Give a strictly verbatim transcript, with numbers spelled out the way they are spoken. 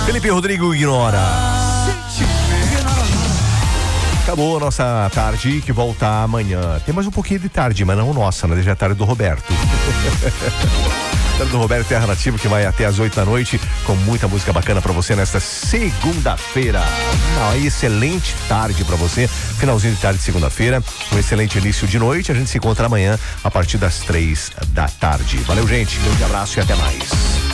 Felipe Rodrigo ignora. Acabou a nossa tarde, que volta amanhã. Tem mais um pouquinho de tarde, mas não nossa, né? Já é a tarde do Roberto. Tarde do Roberto Terra Nativa, que vai até às oito da noite, com muita música bacana pra você nesta segunda-feira. Uma excelente tarde pra você. Finalzinho de tarde de segunda-feira. Um excelente início de noite. A gente se encontra amanhã a partir das três da tarde. Valeu, gente. Grande abraço e até mais.